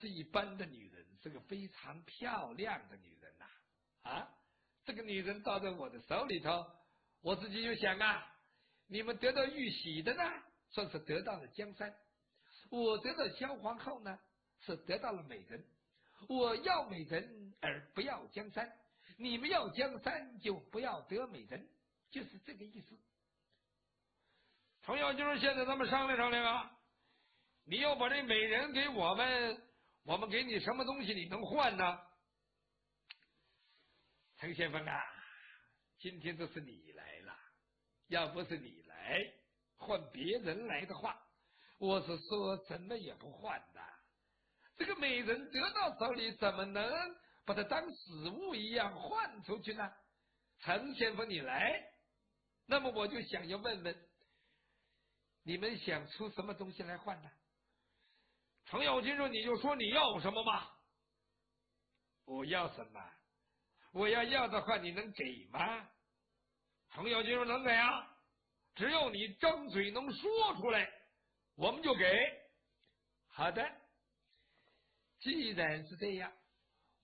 是一般的女人，是个非常漂亮的女人呐。这个女人到在我的手里头，我自己就想啊，你们得到玉玺的呢，算是得到了江山；我得到萧皇后呢，是得到了美人。我要美人而不要江山，你们要江山就不要得美人，就是这个意思。 程咬金说：“现在咱们商量商量啊，你要把这美人给我们，我们给你什么东西你能换呢？” 程先锋啊，今天都是你来了，要不是你来，换别人来的话，我是说怎么也不换的。这个美人得到手里，怎么能把它当死物一样换出去呢？程先锋你来，那么我就想要问问，你们想出什么东西来换呢？ 程咬金说：“你就说你要什么吧。” 我要什么？我要的话，你能给吗？ 程咬金说：“能给啊，只要你张嘴能说出来，我们就给。” 好的，既然是这样，